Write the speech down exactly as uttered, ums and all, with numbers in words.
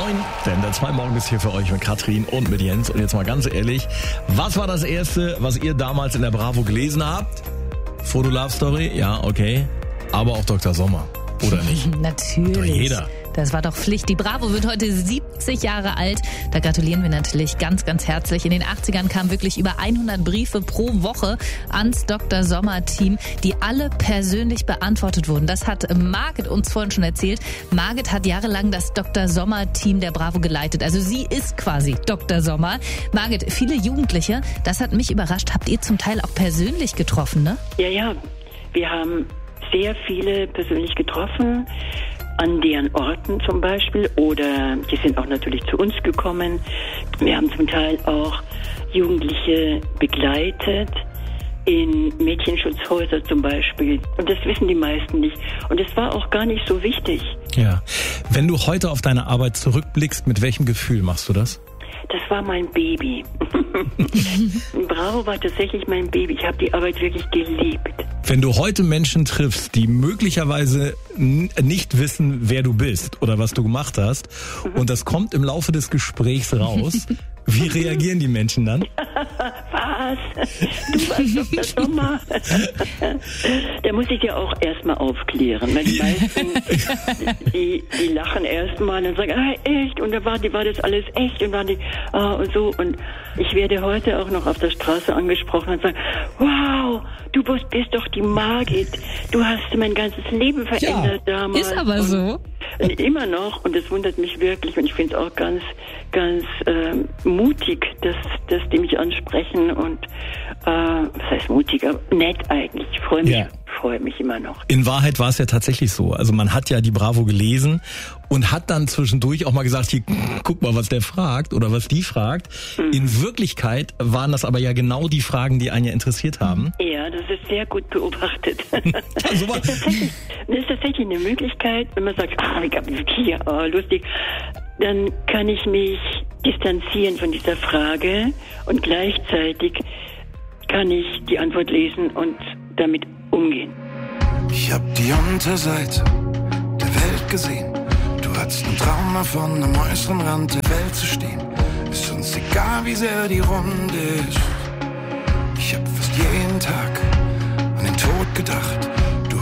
Moin, denn der zwei Morgen ist hier für euch mit Katrin und mit Jens. Und jetzt mal ganz ehrlich, was war das Erste, was ihr damals in der Bravo gelesen habt? Foto Love Story? Ja, okay. Aber auch Doktor Sommer, oder nicht? Natürlich. Doch jeder. Das war doch Pflicht. Die Bravo wird heute siebzig Jahre alt. Da gratulieren wir natürlich ganz, ganz herzlich. In den achtzigern kamen wirklich über hundert Briefe pro Woche ans Doktor Sommer-Team, die alle persönlich beantwortet wurden. Das hat Margit uns vorhin schon erzählt. Margit hat jahrelang das Doktor Sommer-Team der Bravo geleitet. Also sie ist quasi Doktor Sommer. Margit, viele Jugendliche, das hat mich überrascht. Habt ihr zum Teil auch persönlich getroffen, ne? Ja, ja. Wir haben sehr viele persönlich getroffen. An deren Orten zum Beispiel, oder die sind auch natürlich zu uns gekommen. Wir haben zum Teil auch Jugendliche begleitet, in Mädchenschutzhäuser zum Beispiel. Und das wissen die meisten nicht. Und es war auch gar nicht so wichtig. Ja. Wenn du heute auf deine Arbeit zurückblickst, mit welchem Gefühl machst du das? Das war mein Baby. Bravo war tatsächlich mein Baby. Ich habe die Arbeit wirklich geliebt. Wenn du heute Menschen triffst, die möglicherweise n- nicht wissen, wer du bist oder was du gemacht hast, mhm. und das kommt im Laufe des Gesprächs raus, wie reagieren die Menschen dann? Was? Du warst Doktor Sommer? Da muss ich ja auch erstmal aufklären. Weil die meisten, die, die lachen erstmal und sagen, ah, echt? Und da war, die, war das alles echt? Und waren die, ah, und so. Und ich werde heute auch noch auf der Straße angesprochen und sagen, wow, du bist, bist doch die Margit. Du hast mein ganzes Leben verändert ja, damals. Ist aber und, so. Und immer noch. Und das wundert mich wirklich. Und ich finde es auch ganz, ganz ähm, mutig, dass, dass die mich ansprechen. Und äh, was heißt mutig? Aber nett eigentlich. Ich freue mich. Ja. freue mich immer noch. In Wahrheit war es ja tatsächlich so. Also man hat ja die Bravo gelesen und hat dann zwischendurch auch mal gesagt, hier, guck mal, was der fragt oder was die fragt. Hm. In Wirklichkeit waren das aber ja genau die Fragen, die einen ja interessiert haben. Ja, das ist sehr gut beobachtet. Also, das, ist das ist tatsächlich eine Möglichkeit, wenn man sagt, ah, hier, oh, lustig, dann kann ich mich distanzieren von dieser Frage und gleichzeitig kann ich die Antwort lesen und damit umgehen. Ich hab die Unterseite der Welt gesehen. Du hattest einen Traum davon, am äußeren Rand der Welt zu stehen. Ist uns egal, wie sehr die Runde ist. Ich hab fast jeden Tag an den Tod gedacht.